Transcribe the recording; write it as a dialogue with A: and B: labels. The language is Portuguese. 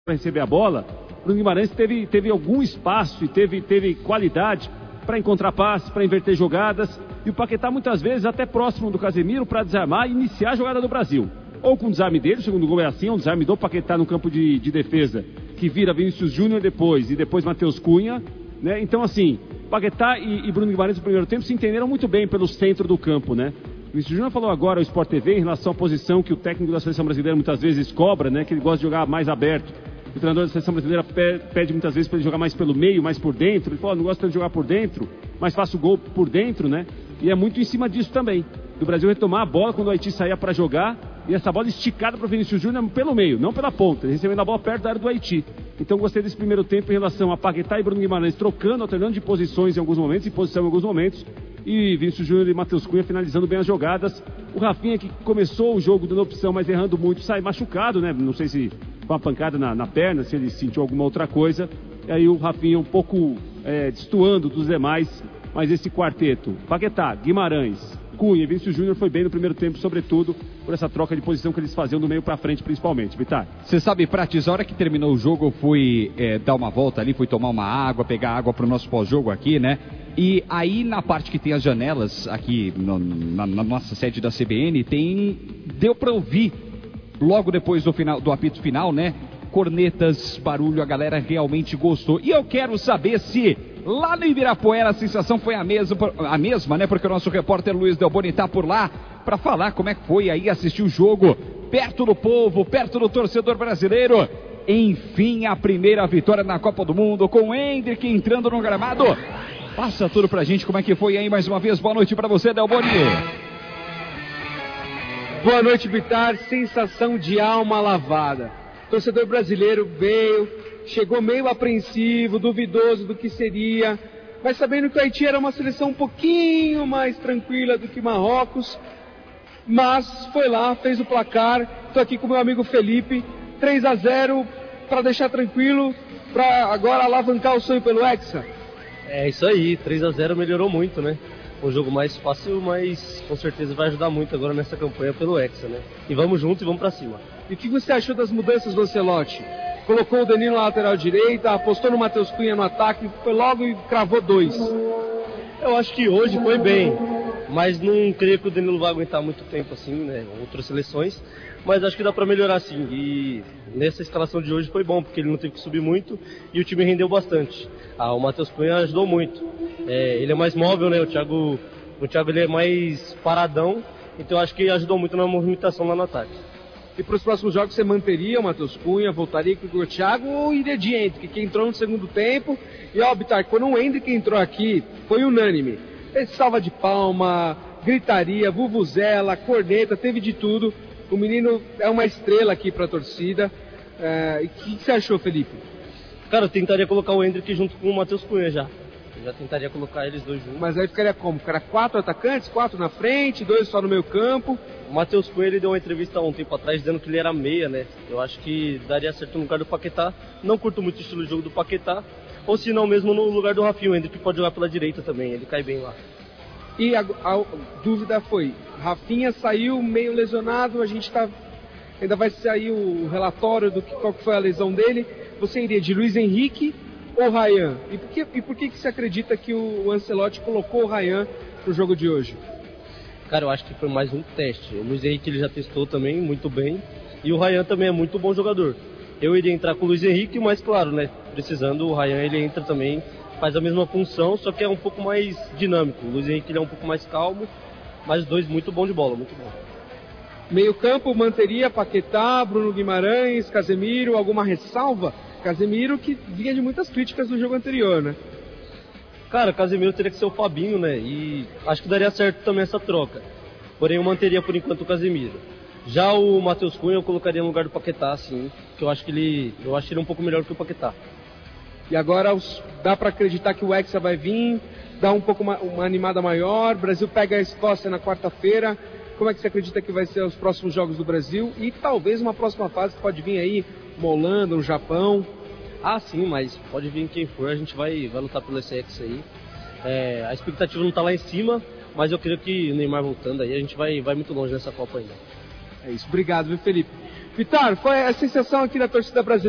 A: para receber a bola, o Bruno Guimarães teve algum espaço e teve qualidade para encontrar passes, para inverter jogadas, e o Paquetá muitas vezes até próximo do Casemiro para desarmar e iniciar a jogada do Brasil. Ou com o desarme dele, o segundo gol é assim, um desarme do Paquetá no campo de defesa, que vira Vinícius Júnior depois, e depois Matheus Cunha, né? Então assim, Paquetá e Bruno Guimarães no primeiro tempo se entenderam muito bem pelo centro do campo, né? O Vinícius Júnior falou agora ao Sport TV em relação à posição que o técnico da seleção brasileira muitas vezes cobra, né? Que ele gosta de jogar mais aberto. O treinador da seleção brasileira pede muitas vezes para ele jogar mais pelo meio, mais por dentro. Ele falou, não gosto tanto de jogar por dentro, mas faço gol por dentro, né? E é muito em cima disso também. Do Brasil retomar a bola quando o Haiti saía para jogar, e essa bola esticada para o Vinícius Júnior pelo meio, não pela ponta, recebendo a bola perto da área do Haiti. Então gostei desse primeiro tempo em relação a Paquetá e Bruno Guimarães trocando, alternando de posições em alguns momentos, em posição em alguns momentos, e Vinícius Júnior e Matheus Cunha finalizando bem as jogadas. O Rafinha, que começou o jogo dando opção, mas errando muito, sai machucado, né? Não sei se com uma pancada na perna, se ele sentiu alguma outra coisa. E aí o Rafinha um pouco destoando dos demais, mas esse quarteto, Paquetá, Guimarães, Cunha e Vinícius Júnior foi bem no primeiro tempo, sobretudo por essa troca de posição que eles faziam do meio pra frente, principalmente. Vitar.
B: Você sabe, Prates, a hora que terminou o jogo, eu fui dar uma volta ali, fui tomar uma água, pegar água pro nosso pós-jogo aqui, né? E aí na parte que tem as janelas aqui na nossa sede da CBN, deu pra ouvir logo depois do apito final, né? Cornetas, barulho, a galera realmente gostou. E eu quero saber se lá no Ibirapuera a sensação foi a mesma, né? Porque o nosso repórter Luiz Delboni tá por lá para falar como é que foi aí assistir o jogo perto do povo, perto do torcedor brasileiro. Enfim, a primeira vitória na Copa do Mundo com o Endrick entrando no gramado. Passa tudo pra gente, como é que foi aí mais uma vez. Boa noite para você, Delboni.
C: Boa noite, Vitar. Sensação de alma lavada. O torcedor brasileiro chegou meio apreensivo, duvidoso do que seria, mas sabendo que o Haiti era uma seleção um pouquinho mais tranquila do que Marrocos, mas foi lá, fez o placar. Estou aqui com meu amigo Felipe, 3-0 para deixar tranquilo, para agora alavancar o sonho pelo Hexa.
D: É isso aí, 3-0 melhorou muito, né? Um jogo mais fácil, mas com certeza vai ajudar muito agora nessa campanha pelo Hexa, né? E vamos junto e vamos pra cima.
C: E o que você achou das mudanças do Ancelotti? Colocou o Danilo na lateral direita, apostou no Matheus Cunha no ataque, foi logo e cravou 2.
D: Eu acho que hoje foi bem, mas não creio que o Danilo vai aguentar muito tempo assim, né? Outras seleções, mas acho que dá pra melhorar sim. E nessa escalação de hoje foi bom, porque ele não teve que subir muito e o time rendeu bastante. O Matheus Cunha ajudou muito. Ele é mais móvel, né? O Thiago ele é mais paradão, então acho que ajudou muito na movimentação lá no ataque.
C: E para os próximos jogos você manteria o Matheus Cunha, voltaria com o Thiago ou iria de Endrick, que entrou no segundo tempo? E ó, Bitar, quando o Endrick entrou aqui, foi unânime. Fez salva de palma, gritaria, vuvuzela, corneta, teve de tudo. O menino é uma estrela aqui para a torcida. E o que você achou, Felipe?
D: Cara, eu tentaria colocar o Endrick junto com o Matheus Cunha já. Eu já tentaria colocar eles dois juntos.
C: Mas aí ficaria como? Ficaria 4 atacantes, 4 na frente, 2 só no meio campo.
D: O Matheus Cunha, ele deu uma entrevista há um tempo atrás dizendo que ele era meia, né? Eu acho que daria certo no lugar do Paquetá. Não curto muito o estilo de jogo do Paquetá. Ou se não, mesmo no lugar do Rafinha, o Endrick pode jogar pela direita também, ele cai bem lá.
C: E a dúvida foi, Rafinha saiu meio lesionado, ainda vai sair o relatório qual que foi a lesão dele. Você iria de Luiz Henrique ou Ryan? E por que você acredita que o Ancelotti colocou o Ryan pro jogo de hoje?
D: Cara, eu acho que foi mais um teste. O Luiz Henrique ele já testou também muito bem. E o Ryan também é muito bom jogador. Eu iria entrar com o Luiz Henrique, mas claro, né? Precisando, o Ryan ele entra também, faz a mesma função, só que é um pouco mais dinâmico. O Luiz Henrique ele é um pouco mais calmo, mas os dois muito bom de bola, muito bom.
C: Meio campo manteria Paquetá, Bruno Guimarães, Casemiro, alguma ressalva? Casemiro que vinha de muitas críticas no jogo anterior, né?
D: Cara, Casemiro teria que ser o Fabinho, né? E acho que daria certo também essa troca. Porém, eu manteria por enquanto o Casemiro. Já o Matheus Cunha eu colocaria no lugar do Paquetá, assim, que eu acho ele um pouco melhor que o Paquetá.
C: E agora dá para acreditar que o Hexa vai vir, dá um pouco uma animada maior. O Brasil pega a Escócia na quarta-feira. Como é que você acredita que vai ser os próximos jogos do Brasil? E talvez uma próxima fase que pode vir aí, uma Holanda, um Japão.
D: Ah, sim, mas pode vir quem for, a gente vai lutar pelo Hexa aí. A expectativa não tá lá em cima, mas eu creio que o Neymar voltando aí, a gente vai muito longe nessa Copa ainda.
C: É isso, obrigado, viu, Felipe? Vitar, qual é a sensação aqui da torcida brasileira?